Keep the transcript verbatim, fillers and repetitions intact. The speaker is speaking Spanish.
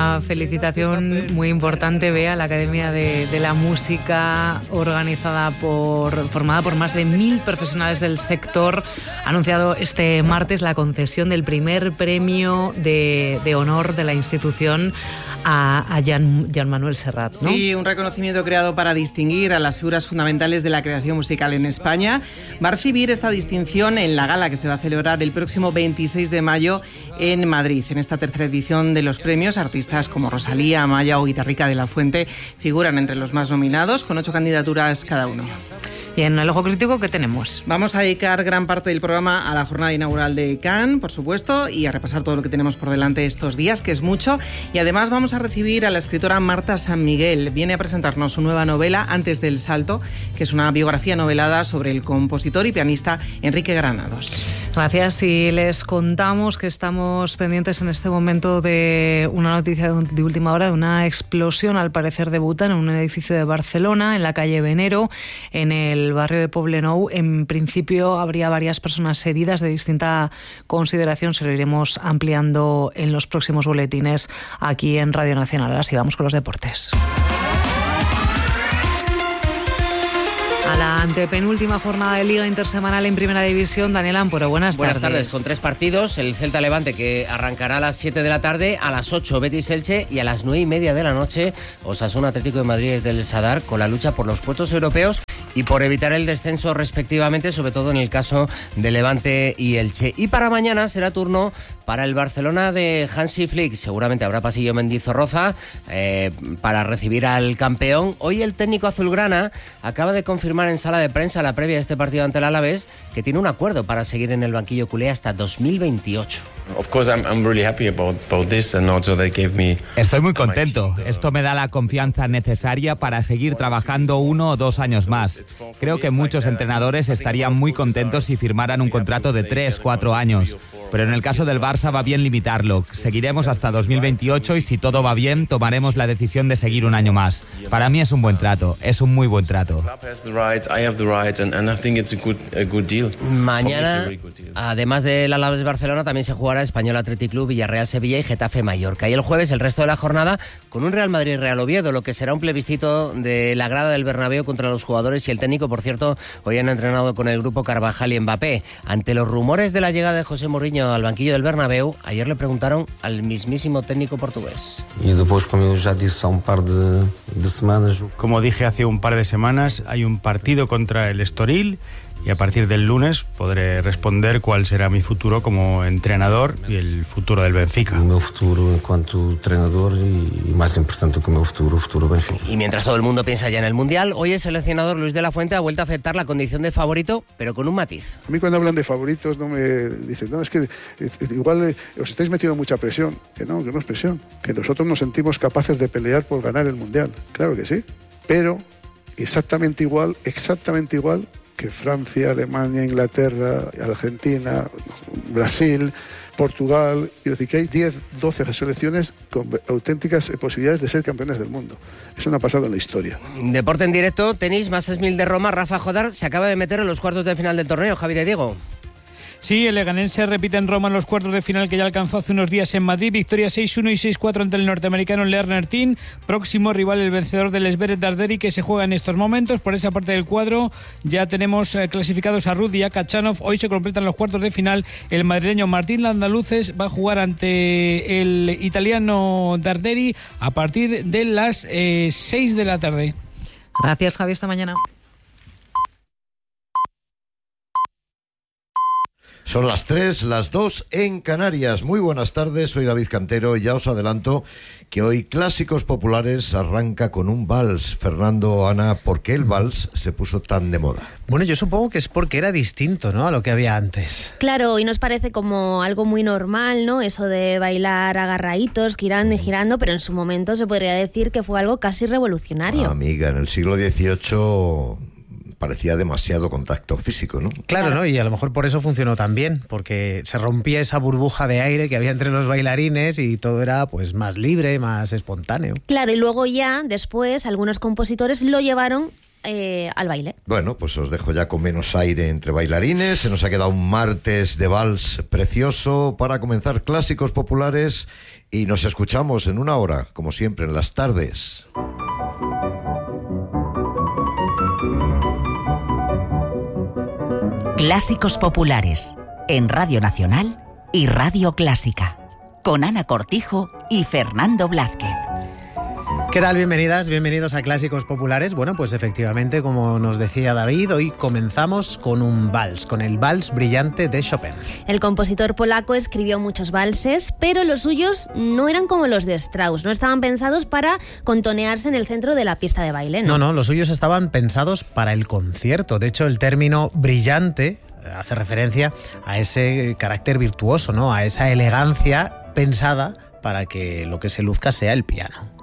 una felicitación muy importante, Bea, a la Academia de, de la Música, organizada por, formada por más de mil profesionales del sector. Ha anunciado este martes la concesión del primer premio de, de honor de la institución a, a Jan, Jan Manuel Serrat, ¿no? Sí, un reconocimiento creado para distinguir a las figuras fundamentales de la creación musical en España. Va a recibir esta distinción en la gala que se va a celebrar el próximo veintiséis de mayo en Madrid. En esta tercera edición de los premios, artistas como Rosalía, Amaya o Guitarrica de la Fuente figuran entre los más nominados, con ocho candidaturas cada uno. Y en el Ojo Crítico, ¿qué tenemos? Vamos a dedicar gran parte del programa a la jornada inaugural de Cannes, por supuesto, y a repasar todo lo que tenemos por delante estos días, que es mucho. Y además vamos a recibir a la escritora Marta San Miguel. Viene a presentarnos su nueva novela, Antes del Salto, que es una biografía novelada sobre el compositor y pianista Enrique Granados. Gracias. Y les contamos que estamos pendientes en este momento de una noticia de última hora, de una explosión, al parecer debuta en un edificio de Barcelona, en la calle Venero, en el el barrio de Poblenou. En principio habría varias personas heridas de distinta consideración. Se lo iremos ampliando en los próximos boletines aquí en Radio Nacional. Así vamos con los deportes. A la antepenúltima jornada de Liga Intersemanal en Primera División, Daniel Amporo, buenas tardes. Buenas tardes, con tres partidos, el Celta Levante, que arrancará a las siete de la tarde, a las ocho Betis Elche y a las nueve y media de la noche Osasuna Atlético de Madrid del Sadar, con la lucha por los puestos europeos y por evitar el descenso respectivamente, sobre todo en el caso de Levante y Elche. Y para mañana será turno para el Barcelona de Hansi Flick. Seguramente habrá pasillo Mendizorroza eh, para recibir al campeón. Hoy el técnico azulgrana acaba de confirmar en sala de prensa la previa de este partido ante el Alavés que tiene un acuerdo para seguir en el banquillo culé hasta dos mil veintiocho. Estoy muy contento. Esto me da la confianza necesaria para seguir trabajando uno o dos años más. Creo que muchos entrenadores estarían muy contentos si firmaran un contrato de tres, cuatro años. Pero en el caso del Barça va bien limitarlo. Seguiremos hasta dos mil veintiocho y si todo va bien, tomaremos la decisión de seguir un año más. Para mí es un buen trato, es un muy buen trato. Mañana, además del Alavés Barcelona, también se jugará Español Athletic Club, Villarreal Sevilla y Getafe Mallorca. Y el jueves, el resto de la jornada, con un Real Madrid Real Oviedo, lo que será un plebiscito de la grada del Bernabéu contra los jugadores y el técnico. Por cierto, hoy han entrenado con el grupo Carvajal y Mbappé. Ante los rumores de la llegada de José Mourinho al banquillo del Bernabéu, ayer le preguntaron al mismísimo técnico portugués. Y después, como ya dije, un par de, de semanas. Como dije hace un par de semanas, hay un partido contra el Estoril. Y a partir del lunes podré responder cuál será mi futuro como entrenador y el futuro del Benfica. Mi futuro en cuanto entrenador y, más importante que mi futuro, el futuro Benfica. Y mientras todo el mundo piensa ya en el Mundial, hoy el seleccionador Luis de la Fuente ha vuelto a aceptar la condición de favorito, pero con un matiz. A mí cuando hablan de favoritos no me dicen, no, es que igual os estáis metiendo mucha presión. Que no, que no es presión. Que nosotros nos sentimos capaces de pelear por ganar el Mundial. Claro que sí. Pero exactamente igual, exactamente igual que Francia, Alemania, Inglaterra, Argentina, Brasil, Portugal. Quiero decir que hay diez, doce selecciones con auténticas posibilidades de ser campeones del mundo. Eso no ha pasado en la historia. Deporte en directo, tenis, Masters mil de Roma. Rafa Jodar se acaba de meter en los cuartos de final del torneo. Javi de Diego. Sí, el leganense repite en Roma en los cuartos de final que ya alcanzó hace unos días en Madrid. Victoria seis uno y seis cuatro ante el norteamericano Lerner Tin. Próximo rival el vencedor del Esberet Darderi, que se juega en estos momentos. Por esa parte del cuadro ya tenemos eh, clasificados a Ruud y a Kachanov. Hoy se completan los cuartos de final. El madrileño Martín Landaluces va a jugar ante el italiano Darderi a partir de las eh, seis de la tarde. Gracias, Javi. Hasta mañana. Son las tres, las dos en Canarias. Muy buenas tardes, soy David Cantero y ya os adelanto que hoy Clásicos Populares arranca con un vals. Fernando, Ana, ¿por qué el vals se puso tan de moda? Bueno, yo supongo que es porque era distinto, ¿no?, a lo que había antes. Claro, hoy nos parece como algo muy normal, ¿no?, eso de bailar agarraditos, girando y girando, pero en su momento se podría decir que fue algo casi revolucionario. Ah, amiga, en el siglo dieciocho parecía demasiado contacto físico, ¿no? Claro, ¿no? Y a lo mejor por eso funcionó tan bien, porque se rompía esa burbuja de aire que había entre los bailarines y todo era pues más libre, más espontáneo. Claro, y luego ya, después, algunos compositores lo llevaron eh, al baile. Bueno, pues os dejo ya con menos aire entre bailarines. Se nos ha quedado un martes de vals precioso para comenzar Clásicos Populares y nos escuchamos en una hora, como siempre, en las tardes. Clásicos Populares, en Radio Nacional y Radio Clásica, con Ana Cortijo y Fernando Blázquez. ¿Qué tal? Bienvenidas, bienvenidos a Clásicos Populares. Bueno, pues efectivamente, como nos decía David, hoy comenzamos con un vals, con el Vals Brillante de Chopin. El compositor polaco escribió muchos valses, pero los suyos no eran como los de Strauss, no estaban pensados para contonearse en el centro de la pista de baile, ¿no? No, no, los suyos estaban pensados para el concierto. De hecho, el término brillante hace referencia a ese carácter virtuoso, ¿no? A esa elegancia pensada para que lo que se luzca sea el piano.